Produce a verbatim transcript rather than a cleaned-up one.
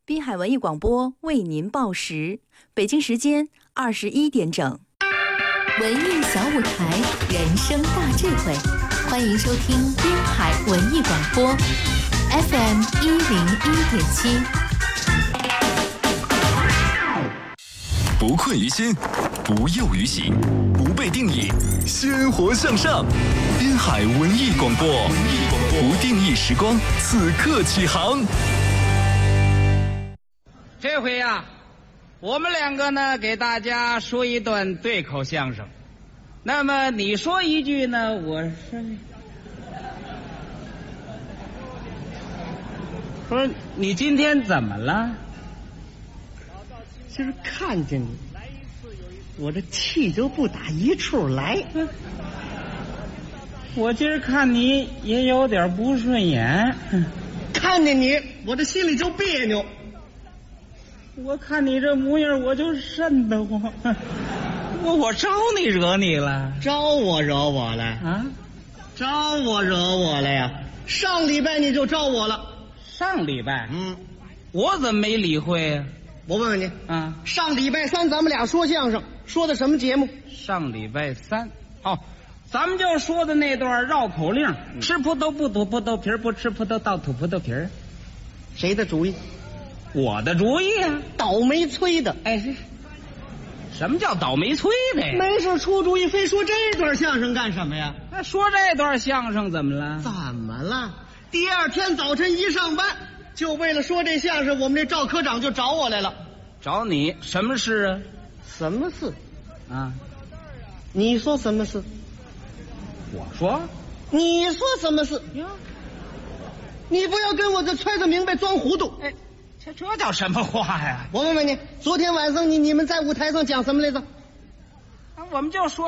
滨海文艺广播为您报时，北京时间二十一点整。 文艺小舞台，人生大智慧，欢迎收听滨海文艺广播 F M 一零一点七。 不困于心，不囿于行，不被定义，鲜活向上。滨海文艺广播，不定义时光，此刻起航。 这回呀、啊，我们两个呢，给大家说一段对口相声。那么你说一句呢，我说说你今天怎么了？ 今儿看见你，我这气就不打一处来。 我今儿看你也有点不顺眼。 看见你，我这心里就别扭。 我看你这模样，我就瘆得慌。我我招你惹你了？ 招我惹我了啊？ 招我惹我了呀？上礼拜你就招我了。 上礼拜？ 嗯， 我怎么没理会啊？ 我问问你啊， 上礼拜三咱们俩说相声，说的什么节目？ 上礼拜三，哦，咱们就说的那段绕口令，嗯、吃葡萄不吐葡萄皮儿，不吃葡萄倒吐葡萄皮儿。 谁的主意？ 我的主意啊， 倒霉催的。 哎，是什么叫倒霉催的呀？ 没事出主意，非说这段相声干什么呀？ 那说这段相声怎么了？ 怎么了？第二天早晨一上班，就为了说这相声，我们这赵科长就找我来了。 找你什么事啊？ 什么事？ 啊？ 你说什么事？ 我说。 你说什么事？呀？你不要跟我这揣着明白装糊涂。 哎，这这叫什么话呀？ 我问问你，昨天晚上你你们在舞台上讲什么来着？ 啊，我们就说